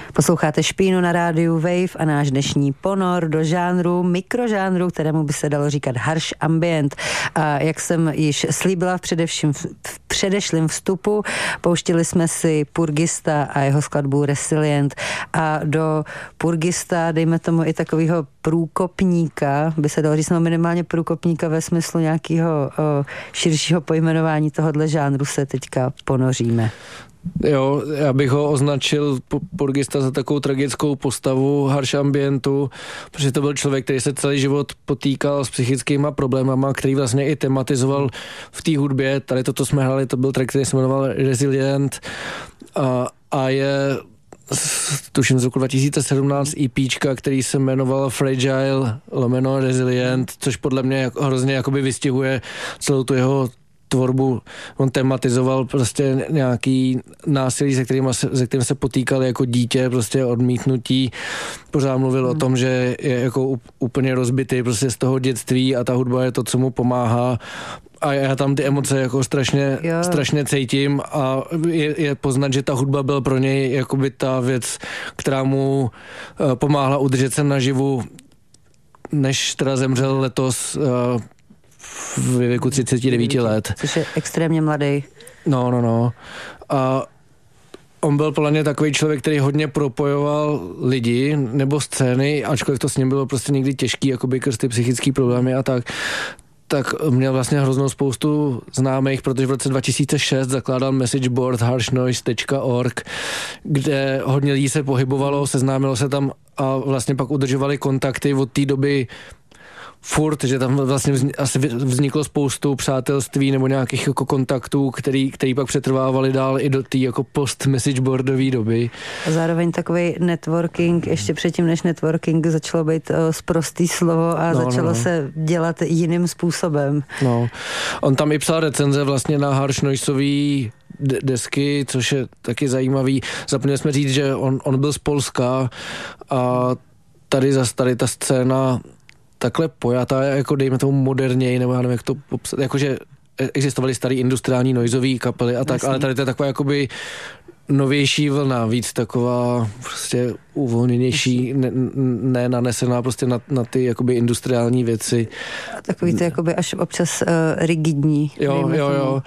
Posloucháte Špínu na rádiu Wave a náš dnešní ponor do žánru, mikrožánru, kterému by se dalo říkat harsh ambient. A jak jsem již slíbila v předešlém vstupu, pouštili jsme si Purgista a jeho skladbu Resilient. A do Purgista, dejme tomu i takového průkopníka, by se dalo říct, minimálně průkopníka ve smyslu nějakého širšího pojmenování tohohle žánru se teďka ponoříme. Jo, já bych ho označil Purgista za takovou tragickou postavu harsh ambientu, protože to byl člověk, který se celý život potýkal s psychickýma problémama, který vlastně i tematizoval v té hudbě. Tady toto jsme hráli, to byl track, který se jmenoval Resilient a je tuším z roku 2017 EPčka, který se jmenoval Fragile / Resilient, což podle mě hrozně jakoby vystihuje celou tu jeho tvorbu. On tematizoval prostě nějaký násilí, se kterým se potýkal jako dítě, prostě odmítnutí. Pořád mluvil o tom, že je jako úplně rozbitý prostě z toho dětství a ta hudba je to, co mu pomáhá. A já tam ty emoce jako strašně cítím a je poznat, že ta hudba byl pro něj jakoby ta věc, která mu pomáhala udržet se naživu, než teda zemřel letos v věku 39 let. Což je extrémně mladý. No. A on byl podle mě takový člověk, který hodně propojoval lidi nebo scény, ačkoliv to s ním bylo prostě někdy těžký, jakoby krz ty psychické problémy a tak měl vlastně hroznou spoustu známých, protože v roce 2006 zakládal messageboard harshnoise.org, kde hodně lidí se pohybovalo, seznámilo se tam a vlastně pak udržovali kontakty od té doby furt, že tam vlastně asi vzniklo spoustu přátelství nebo nějakých jako kontaktů, který pak přetrvávali dál i do té jako post-messageboardové doby. A zároveň takový networking, ještě předtím, než networking začalo být sprostý slovo a začalo se dělat jiným způsobem. No, on tam i psal recenze vlastně na harsh noiseový desky, což je taky zajímavý. Zapomněli jsme říct, že on byl z Polska a tady ta scéna takhle pojatá, jako dejme tomu moderněji, nebo já nevím, jak to popsat, jakože existovaly starý industriální noizový kapely a tak, jasný. Ale tady to je taková jakoby novější vlna, víc taková prostě uvolněnější, ne nanesená prostě na ty jakoby industriální věci. A takový to jakoby až občas rigidní. Jo.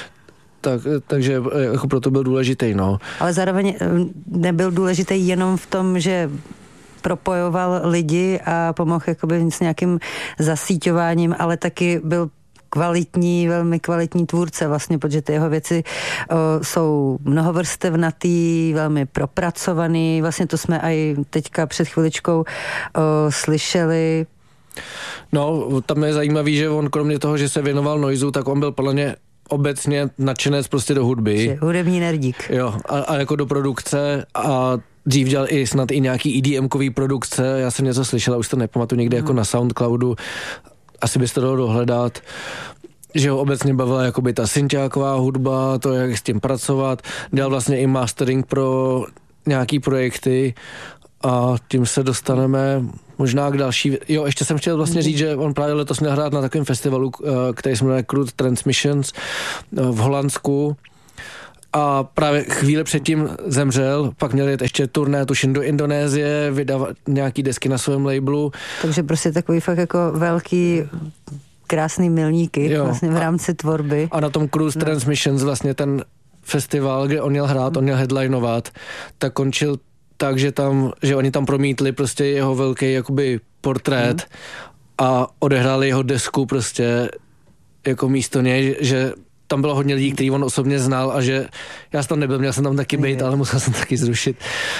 Takže jako proto byl důležitý, no. Ale zároveň nebyl důležitý jenom v tom, že propojoval lidi a pomohl jakoby s nějakým zasíťováním, ale taky byl velmi kvalitní tvůrce vlastně, protože ty jeho věci jsou mnohovrstevnatý, velmi propracovaný, vlastně to jsme i teďka před chviličkou slyšeli. No, tam je zajímavý, že on kromě toho, že se věnoval noizu, tak on byl podle mě obecně nadšenec prostě do hudby. Hudební nerdík. Jo, a jako do produkce a dřív dělal i snad i nějaký EDM-kový produkce, já jsem něco slyšela, už to nepamatuju, někde jako na Soundcloudu, asi byste to dalo dohledat, že ho obecně bavila jakoby ta synťáková hudba, to jak s tím pracovat, dělal vlastně i mastering pro nějaký projekty a tím se dostaneme možná k další. Jo, ještě jsem chtěl vlastně říct, že on právě letos měl hrát na takovém festivalu, který se jmenuje Crude Transmissions v Holandsku. A právě chvíli předtím zemřel, pak měl jít ještě turné, tuším, do Indonésie, vydávat nějaký desky na svém labelu. Takže prostě takový fakt jako velký, krásný milníky vlastně v rámci tvorby. A na tom Cruise Transmissions vlastně ten festival, kde on měl hrát, on měl headlinovat, tak končil tak, že oni tam promítli prostě jeho velký jakoby portrét a odehráli jeho desku prostě jako místo něj, že tam bylo hodně lidí, který on osobně znal a že já jsem tam nebyl, měl jsem tam taky být, ale musel jsem taky zrušit.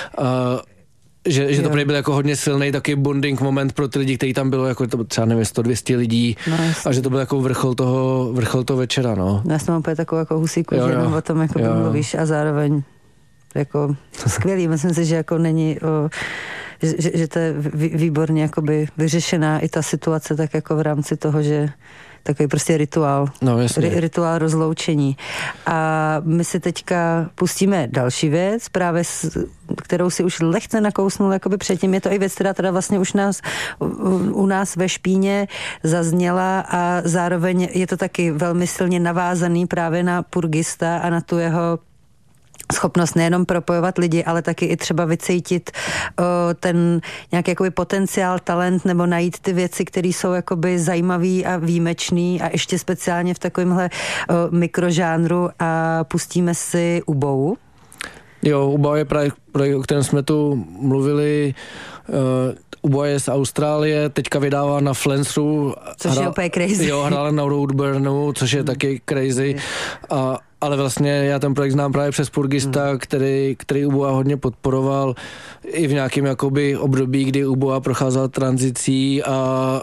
Že to prý byl jako hodně silný taky bonding moment pro ty lidi, kteří tam bylo jako to třeba nevím 100-200 lidí a že to byl jako vrchol toho večera, no. Já jsem úplně takovou jako husíku, že jenom o tom jako mluvíš a zároveň jako skvělý. Myslím si, že jako není že to je výborně jakoby vyřešená i ta situace tak jako v rámci toho, že takový prostě rituál. No, rituál rozloučení. A my si teďka pustíme další věc, právě kterou si už lehce nakousnul jakoby předtím. Je to i věc, která teda vlastně už u nás ve Špíně zazněla a zároveň je to taky velmi silně navázaný právě na Purgista a na tu jeho schopnost nejenom propojovat lidi, ale taky i třeba vycítit ten nějaký jakoby potenciál, talent, nebo najít ty věci, které jsou jakoby zajímavý a výjimečný a ještě speciálně v takovémhle mikrožánru a pustíme si Ubou. Jo, Uba je projekt, o kterém jsme tu mluvili. Uba je z Austrálie, teďka vydává na Flensu. Což je úplně crazy. Jo, hrála na Roadburnu, což je taky crazy. Ale vlastně já ten projekt znám právě přes Purgista, který Uboa hodně podporoval i v nějakém jakoby období, kdy Uboa procházela tranzicí a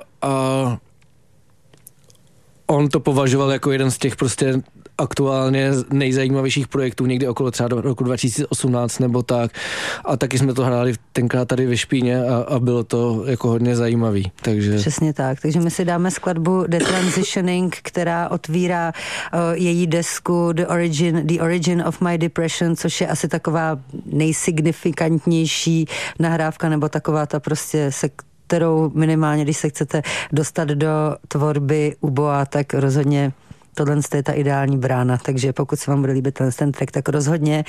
on to považoval jako jeden z těch prostě aktuálně nejzajímavějších projektů někdy okolo třeba do roku 2018 nebo tak. A taky jsme to hráli tenkrát tady ve Špíně a bylo to jako hodně zajímavý. Takže... Přesně tak. Takže my si dáme skladbu The Transitioning, která otvírá její desku The Origin of My Depression, což je asi taková nejsignifikantnější nahrávka nebo taková ta prostě kterou minimálně, když se chcete dostat do tvorby Uboa, tak rozhodně tohle je ta ideální brána, takže pokud se vám bude líbit ten track, tak rozhodně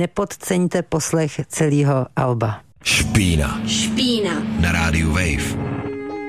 nepodceňte poslech celého alba. Špína. Na rádiu Wave.